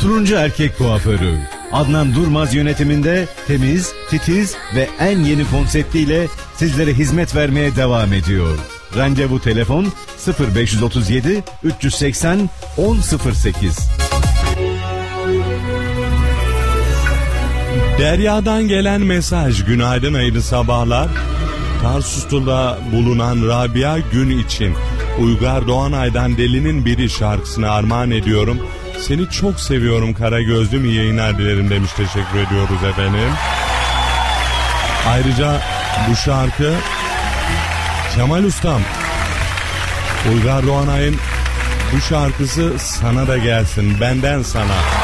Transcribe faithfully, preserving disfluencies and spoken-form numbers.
Turuncu Erkek Kuaförü Adnan Durmaz yönetiminde temiz, titiz ve en yeni konseptiyle sizlere hizmet vermeye devam ediyor. Randevu telefon sıfır beş otuz yedi üç seksen on sıfır sekiz. Derya'dan gelen mesaj: günaydın hayırlı sabahlar. Tarsus'ta bulunan Rabia Gün için Uygar Doğanay'dan Delinin Biri şarkısını armağan ediyorum. Seni çok seviyorum kara gözlüm, iyi yayınlar dilerim demiş. Teşekkür ediyoruz efendim. Ayrıca bu şarkı Kemal Ustam, Uygar Doğanay'ın bu şarkısı sana da gelsin benden sana.